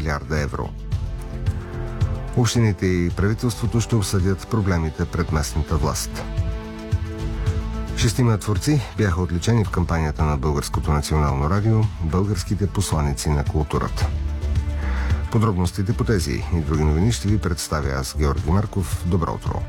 милиарда евро. Общините и правителството ще обсъдят проблемите пред местната власт. 6 творци бяха отличени в кампанията на Българското национално радио "Българските посланици на културата". Подробностите по тези и други новини ще ви представя аз, Георги Марков. Добро утро!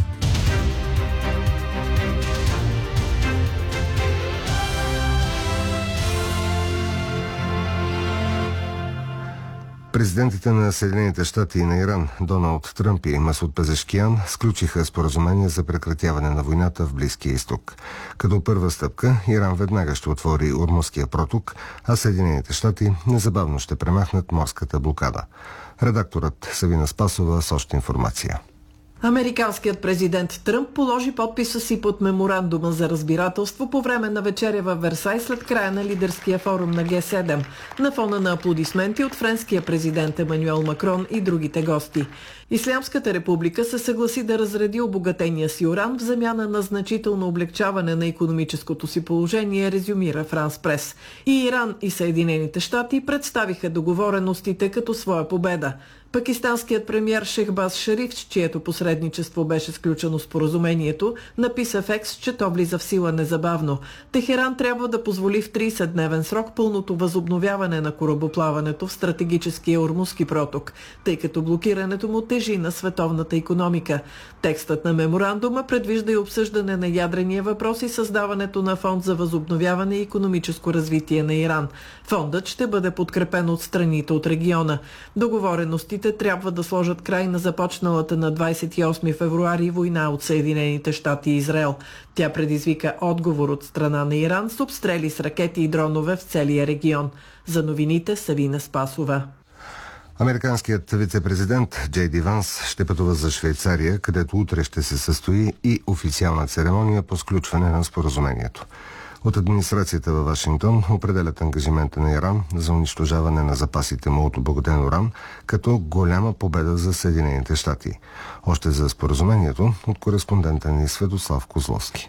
Президентите на Съединените щати и на Иран Доналд Тръмп и Масуд Пезешкиян сключиха споразумение за прекратяване на войната в Близкия изток. Като първа стъпка, Иран веднага ще отвори Ормузския проток, а Съединените щати незабавно ще премахнат морската блокада. Редакторът Савина Спасова с още информация. Американският президент Тръмп положи подписа си под меморандума за разбирателство по време на вечеря във Версай след края на лидерския форум на Г7, на фона на аплодисменти от френския президент Емануел Макрон и другите гости. Ислямската република се съгласи да разреди обогатения си уран в замяна на значително облегчаване на икономическото си положение, резюмира Франс Прес. И Иран и Съединените щати представиха договореностите като своя победа. Пакистанският премиер Шехбаз Шариф, с чието посредничество беше сключено споразумението, написа в Екс, че то влиза в сила незабавно. Техеран трябва да позволи в 30-дневен срок пълното възобновяване на корабоплаването в стратегическия Ормузски проток, тъй като блокирането му тежи на световната икономика. Текстът на меморандума предвижда и обсъждане на ядрения въпрос и създаването на фонд за възобновяване и икономическо развитие на Иран. Фондът ще бъде подкрепен от страните от региона. Договореностите трябва да сложат край на започналата на 28 февруари война от Съединените щати и Израел. Тя предизвика отговор от страна на Иран с обстрели с ракети и дронове в целия регион. За новините Савина Спасова. Американският вице-президент Джей Ди Ванс ще пътува за Швейцария, където утре ще се състои и официална церемония по сключване на споразумението. От администрацията във Вашингтон определят ангажимента на Иран за унищожаване на запасите му от обогатен уран като голяма победа за Съединените щати. Още за споразумението от кореспондента ни Светослав Козловски.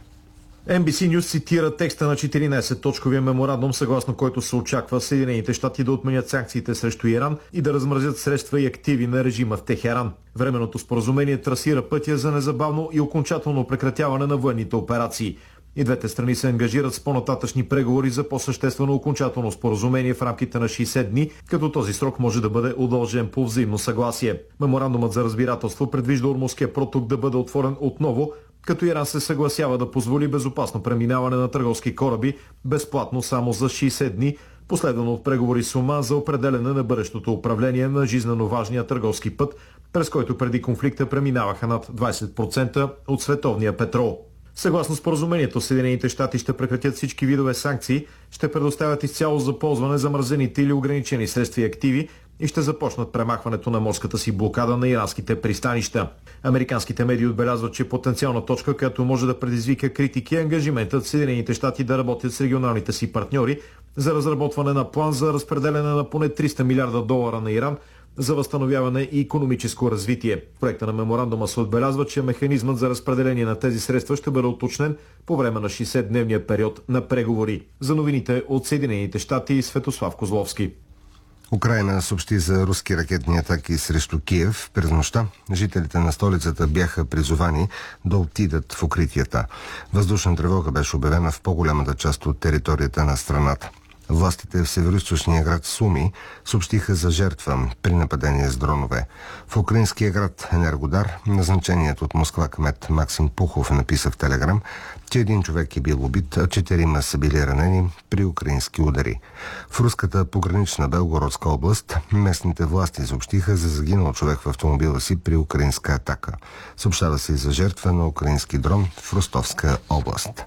NBC News цитира текста на 14-точковия меморандум, съгласно който се очаква Съединените щати да отменят санкциите срещу Иран и да размразят средства и активи на режима в Техеран. Временното споразумение трасира пътя за незабавно и окончателно прекратяване на военните операции. И двете страни се ангажират с по-нататъчни преговори за по-съществено окончателно споразумение в рамките на 60 дни, като този срок може да бъде удължен по взаимно съгласие. Меморандумът за разбирателство предвижда Ормузския проток да бъде отворен отново, като Иран се съгласява да позволи безопасно преминаване на търговски кораби безплатно само за 60 дни, последвано от преговори с Оман за определене на бъдещото управление на жизнено важния търговски път, през който преди конфликта преминаваха над 20% от световния петрол. Съгласно споразумението, Съединените щати ще прекратят всички видове санкции, ще предоставят изцяло за ползване замразените или ограничени средства и активи и ще започнат премахването на морската си блокада на иранските пристанища. Американските медии отбелязват, че потенциална точка, която може да предизвика критики, е ангажиментът Съединените щати да работят с регионалните си партньори за разработване на план за разпределяне на поне $300 милиарда на Иран за възстановяване и икономическо развитие. В проекта на меморандума се отбелязва, че механизмът за разпределение на тези средства ще бъде уточнен по време на 60-дневния период на преговори. За новините от Съединените щати, Светослав Козловски. Украйна съобщи за руски ракетни атаки срещу Киев през нощта. Жителите на столицата бяха призовани да отидат в укритията. Въздушна тревога беше обявена в по-голямата част от територията на страната. Властите в североизточния град Суми съобщиха за жертва при нападение с дронове. В украинския град Енергодар назначеният от Москва кмет Максим Пухов написа в Телеграм, че 1 човек е бил убит, а 4 са били ранени при украински удари. В руската погранична Белгородска област местните власти съобщиха за загинал човек в автомобила си при украинска атака. Съобщава се и за жертва на украински дрон в Ростовска област.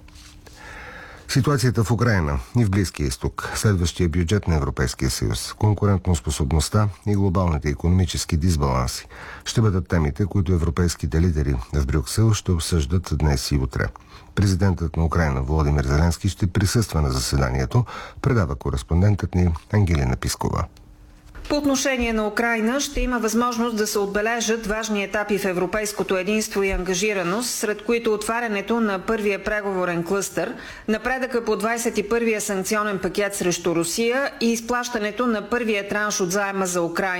Ситуацията в Украйна и в Близкия изток, следващия бюджет на Европейския съюз, конкурентоспособността и глобалните икономически дисбаланси ще бъдат темите, които европейските лидери в Брюксел ще обсъждат днес и утре. Президентът на Украйна Володимир Зеленски ще присъства на заседанието, предава кореспондентът ни Ангелина Пискова. По отношение на Украйна ще има възможност да се отбележат важни етапи в европейското единство и ангажираност, сред които отварянето на първия преговорен клъстър, напредъка по 21-я санкционен пакет срещу Русия и изплащането на първия транш от заема за Украйна